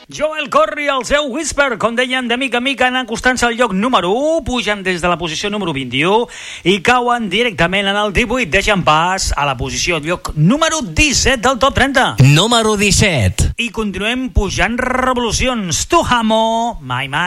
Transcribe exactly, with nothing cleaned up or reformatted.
Joel Corry, el seu Whisper, com deien, de mica en mica anar acostant-se al lloc número u, pugen des de la posició número vint-i-u i cauen directament en el divuit, deixen pas a la posició lloc número disset del top trenta. Número disset. I continuem pujant revolucions. Tu Hamo, My My.